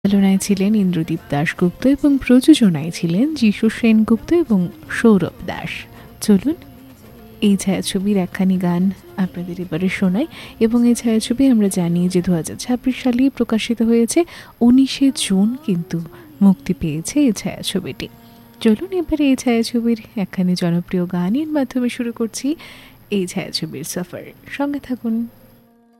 পরিচালনায় ছিলেন ইন্দ্রদীপ দাশগুপ্ত এবং প্রযোজনায় ছিলেন যিশু সেনগুপ্ত এবং সৌরভ দাস। চলুন এই ছায়াছবির একখানি গান আপনাদের এবারে শোনাই। এবং এই ছায়াছবি আমরা জানি যে 2026 সালেই প্রকাশিত হয়েছে, 19শে জুন কিন্তু মুক্তি পেয়েছে এই ছায়াছবিটি। চলুন এবারে এই ছায়াছবির একখানি জনপ্রিয় গানের মাধ্যমে শুরু করছি এই ছায়াছবির সফর। সঙ্গে থাকুন।